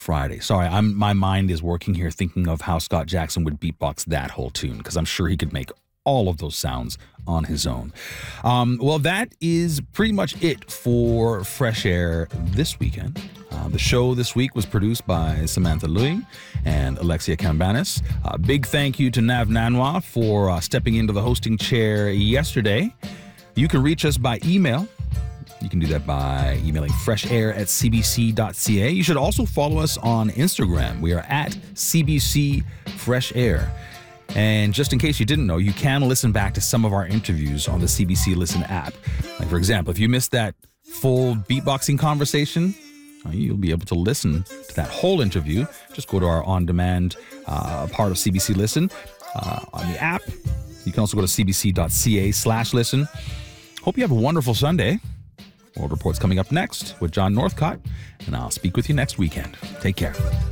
Friday. Sorry, my mind is working here thinking of how Scott Jackson would beatbox that whole tune, because I'm sure he could make all of those sounds on his own. Well, that is pretty much it for Fresh Air this weekend. The show this week was produced by Samantha Louie and Alexia Cambanis. Big thank you to Nav Nanwa for stepping into the hosting chair yesterday. You can reach us by email. You can do that by emailing freshair@cbc.ca. You should also follow us on Instagram. We are at CBC Fresh Air. And just in case you didn't know, you can listen back to some of our interviews on the CBC Listen app. Like, for example, if you missed that full beatboxing conversation, you'll be able to listen to that whole interview. Just go to our on-demand part of CBC Listen on the app. You can also go to cbc.ca/listen. Hope you have a wonderful Sunday. World Report's coming up next with John Northcott, and I'll speak with you next weekend. Take care.